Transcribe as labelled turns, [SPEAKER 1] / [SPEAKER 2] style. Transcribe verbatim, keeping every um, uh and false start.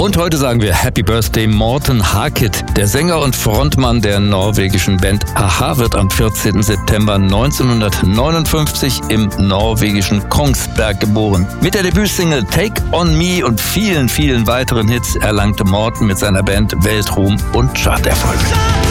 [SPEAKER 1] Und heute sagen wir Happy Birthday Morten Harket. Der Sänger und Frontmann der norwegischen Band a-ha wird am vierzehnten September neunzehnhundertneunundfünfzig im norwegischen Kongsberg geboren. Mit der Debütsingle Take On Me und vielen, vielen weiteren Hits erlangte Morten mit seiner Band Weltruhm und Charterfolg.